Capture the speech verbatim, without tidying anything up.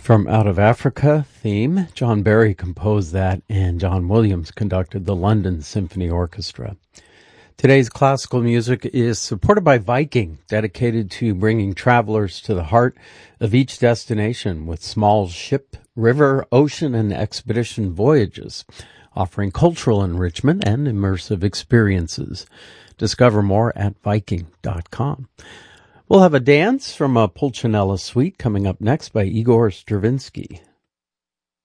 From Out of Africa theme, John Barry composed that, and John Williams conducted the London Symphony Orchestra. Today's classical music is supported by Viking, dedicated to bringing travelers to the heart of each destination with small ship, river, ocean, and expedition voyages, offering cultural enrichment and immersive experiences. Discover more at Viking dot com. We'll have a dance from a Pulcinella suite coming up next by Igor Stravinsky.